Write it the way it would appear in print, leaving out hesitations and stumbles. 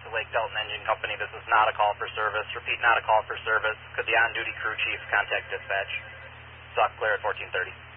Lake Delton Engine Company. This is not a call for service. Repeat, not a call for service. Could the on-duty crew chief contact dispatch? Sock clear at 1430.